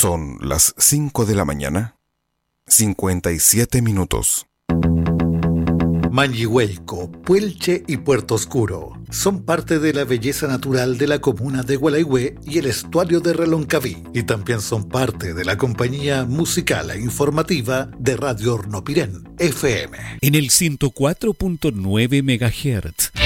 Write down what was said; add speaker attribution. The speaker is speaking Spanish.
Speaker 1: Son las 5 de la mañana, 57 minutos.
Speaker 2: Mañihuelco, Puelche y Puerto Oscuro son parte de la belleza natural de la comuna de Gualeguay y el estuario de Reloncaví, y también son parte de la compañía musical e informativa de Radio Hornopirén, FM.
Speaker 3: En el 104.9 MHz.